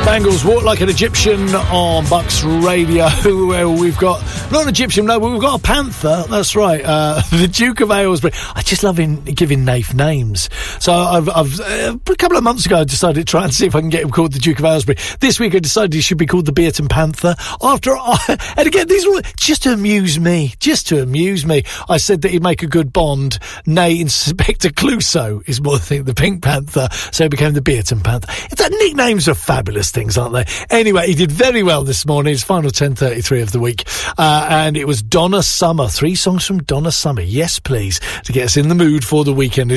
Bangles, Walk Like an Egyptian on Bucks Radio, where we've got, not an Egyptian, no, but we've got a panther, that's right, the Duke of Aylesbury. I just love giving Nath names. So I've a couple of months ago, I decided to try and see if I can get him called the Duke of Aylesbury. This week I decided he should be called the Beaton Panther. And again, these are all just to amuse me. I said that he'd make a good Bond. Nay, Inspector Clouseau is more the Pink Panther, so he became the Beaton Panther. Nicknames are fabulous things, aren't they? Anyway, he did very well this morning. His final 10:33 of the week. And it was Donna Summer. 3 songs from Donna Summer. Yes, please. To get us in the mood for the weekend.